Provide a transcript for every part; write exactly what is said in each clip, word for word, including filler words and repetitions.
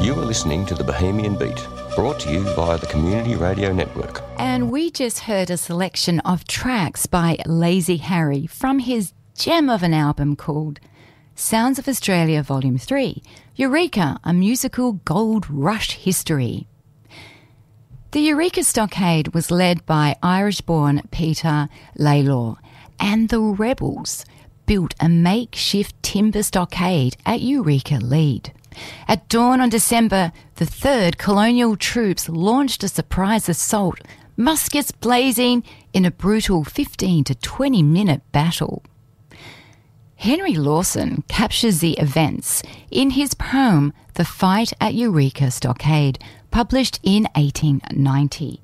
You are listening to the Bohemian Beat, brought to you via the Community Radio Network. And we just heard a selection of tracks by Lazy Harry from his gem of an album called Sounds of Australia Volume three, Eureka, a musical gold rush history. The Eureka Stockade was led by Irish-born Peter Lalor, and the Rebels built a makeshift timber stockade at Eureka Lead. At dawn on December the third, colonial troops launched a surprise assault, muskets blazing in a brutal fifteen to twenty minute battle. Henry Lawson captures the events in his poem The Fight at Eureka Stockade, published in eighteen ninety.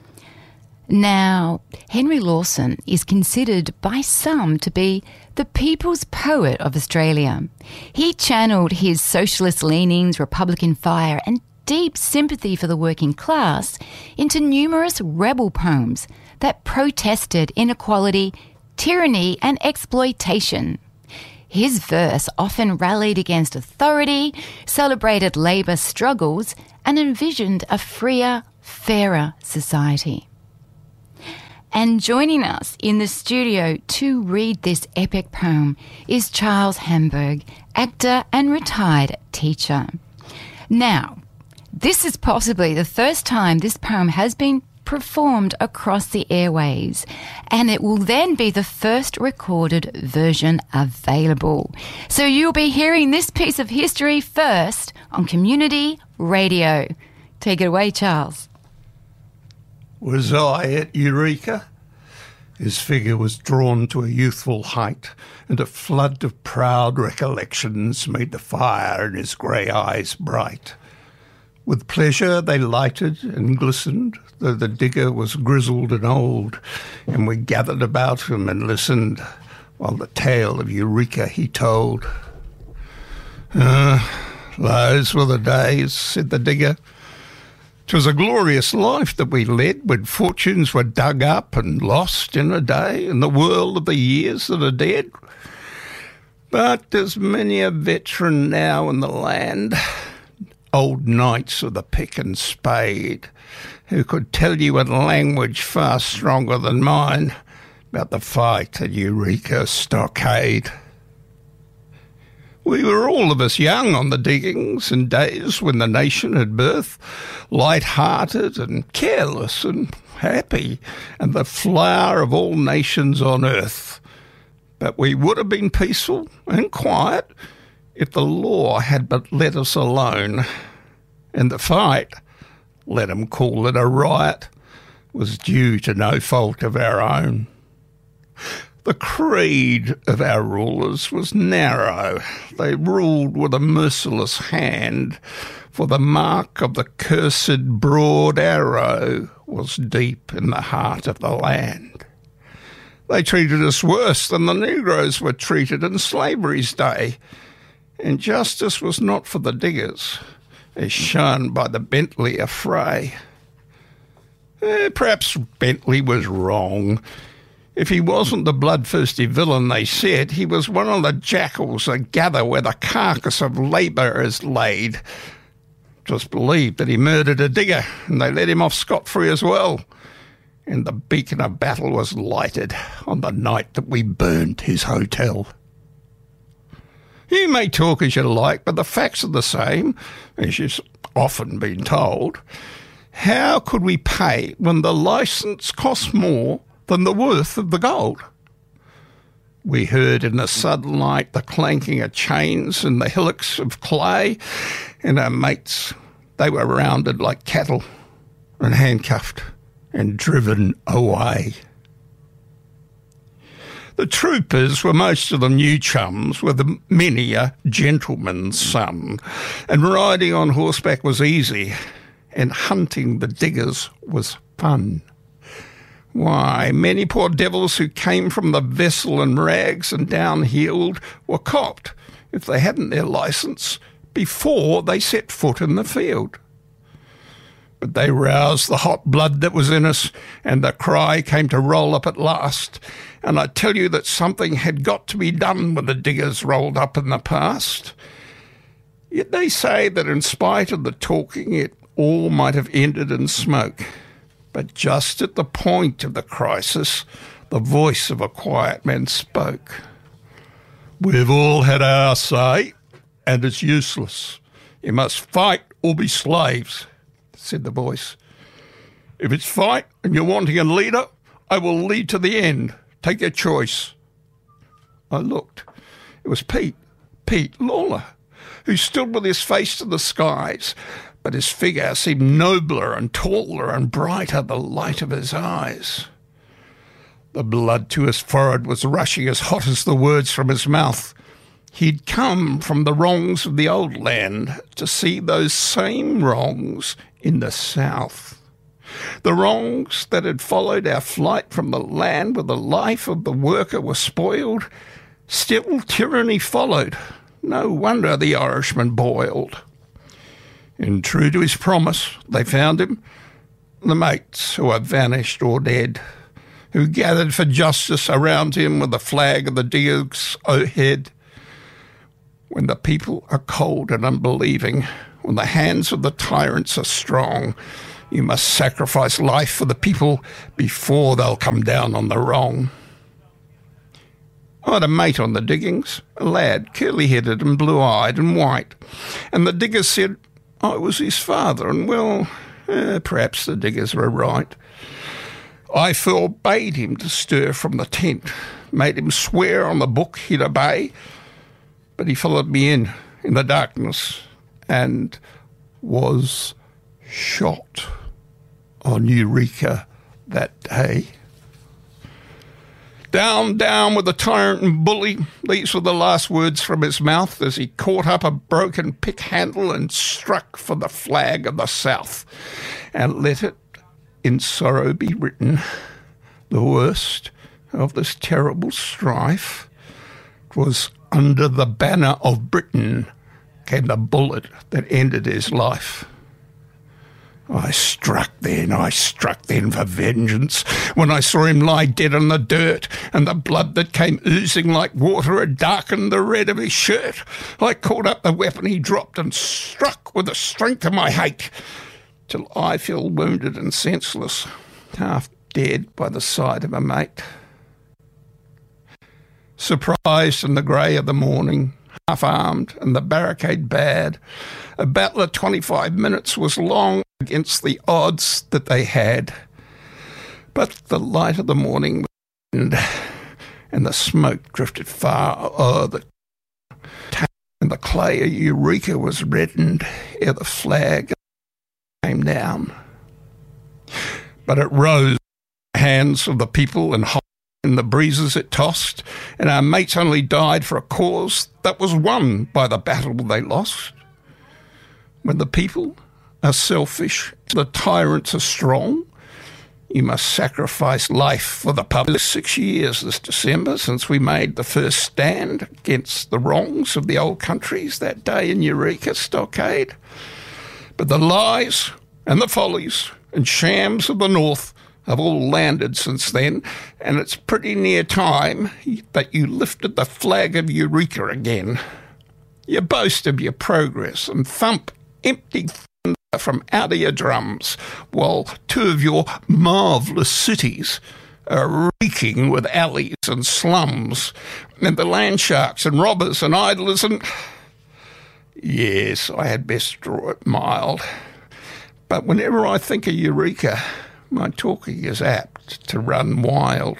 Now, Henry Lawson is considered by some to be the people's poet of Australia. He channeled his socialist leanings, Republican fire, and deep sympathy for the working class into numerous rebel poems that protested inequality, tyranny, and exploitation. His verse often rallied against authority, celebrated labour struggles, and envisioned a freer, fairer society. And joining us in the studio to read this epic poem is Charles Hamburg, actor and retired teacher. Now, this is possibly the first time this poem has been performed across the airways, and it will then be the first recorded version available. So you'll be hearing this piece of history first on Community Radio. Take it away, Charles. Was I at Eureka? His figure was drawn to a youthful height, and a flood of proud recollections made the fire in his grey eyes bright. With pleasure they lighted and glistened, though the digger was grizzled and old, and we gathered about him and listened, while the tale of Eureka he told. Ah, those were the days, said the digger. 'Twas a glorious life that we led, when fortunes were dug up and lost in a day, in the world of the years that are dead. But there's many a veteran now in the land, old knights of the pick and spade, who could tell you in language far stronger than mine about the fight at Eureka Stockade. We were all of us young on the diggings in days when the nation had birth, light-hearted and careless and happy, and the flower of all nations on earth. But we would have been peaceful and quiet if the law had but let us alone, and the fight, let 'em call it a riot, was due to no fault of our own. The creed of our rulers was narrow. They ruled with a merciless hand, for the mark of the cursed broad arrow was deep in the heart of the land. They treated us worse than the Negroes were treated in slavery's day, and justice was not for the diggers, as shown by the Bentley affray. Eh, perhaps Bentley was wrong. If he wasn't the bloodthirsty villain they said, he was one of the jackals that gather where the carcass of labour is laid. It was believed that he murdered a digger, and they let him off scot-free as well. And the beacon of battle was lighted on the night that we burned his hotel. You may talk as you like, but the facts are the same, as you've often been told. How could we pay when the licence cost more than the worth of the gold? We heard in the sunlight the clanking of chains and the hillocks of clay, and our mates, they were rounded like cattle and handcuffed and driven away. The troopers were most of them new chums, with many a gentleman's son, and riding on horseback was easy, and hunting the diggers was fun. Why, many poor devils who came from the vessel in rags and down-heeled were copped, if they hadn't their licence, before they set foot in the field. But they roused the hot blood that was in us, and the cry came to roll up at last. And I tell you that something had got to be done when the diggers rolled up in the past. Yet they say that in spite of the talking, it all might have ended in smoke. But just at the point of the crisis, the voice of a quiet man spoke. "We've all had our say, and it's useless. You must fight or be slaves," said the voice. "If it's fight and you're wanting a leader, I will lead to the end. Take your choice." I looked. It was Pete, Pete Lalor, who stood with his face to the skies, but his figure seemed nobler and taller and brighter the light of his eyes. The blood to his forehead was rushing as hot as the words from his mouth. He'd come from the wrongs of the old land to see those same wrongs in the south. The wrongs that had followed our flight from the land where the life of the worker was spoiled. Still tyranny followed. No wonder the Irishman boiled. And true to his promise, they found him, the mates who are vanished or dead, who gathered for justice around him with the flag of the Dukes o'erhead. When the people are cold and unbelieving, when the hands of the tyrants are strong, you must sacrifice life for the people before they'll come down on the wrong. I had a mate on the diggings, a lad, curly-headed and blue-eyed and white, and the diggers said I was his father, and well, eh, perhaps the diggers were right. I forbade him to stir from the tent, made him swear on the book he'd obey, but he followed me in, in the darkness, and was shot on Eureka that day. Down, down with the tyrant and bully. These were the last words from his mouth as he caught up a broken pick handle and struck for the flag of the South. And let it in sorrow be written, the worst of this terrible strife, 'twas under the banner of Britain came the bullet that ended his life. I struck then, I struck then for vengeance, when I saw him lie dead on the dirt, and the blood that came oozing like water had darkened the red of his shirt. I caught up the weapon he dropped and struck with the strength of my hate, till I fell wounded and senseless, half dead by the side of a mate. Surprised in the grey of the morning, half-armed and the barricade bad, a battle of twenty-five minutes was long against the odds that they had. But the light of the morning was and the smoke drifted far o'er the town, and the clay of Eureka was reddened ere the flag came down. But it rose in the hands of the people and in the breezes it tossed, and our mates only died for a cause that was won by the battle they lost. When the people are selfish, the tyrants are strong, you must sacrifice life for the public. Six years this December since we made the first stand against the wrongs of the old countries that day in Eureka Stockade. But the lies and the follies and shams of the North have all landed since then, and it's pretty near time that you lifted the flag of Eureka again. You boast of your progress and thump empty thunder from out of your drums, while two of your marvellous cities are reeking with alleys and slums, and the land sharks and robbers and idlers and... Yes, I had best draw it mild, but whenever I think of Eureka, my talking is apt to run wild.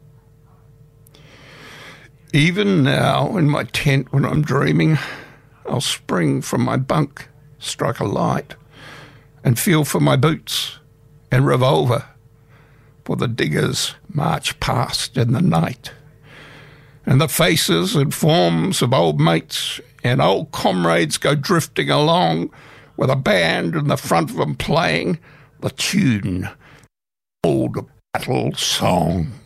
Even now, in my tent when I'm dreaming, I'll spring from my bunk, strike a light, and feel for my boots and revolver, for the diggers march past in the night. And the faces and forms of old mates and old comrades go drifting along, with a band in the front of them playing the tune, old battle song.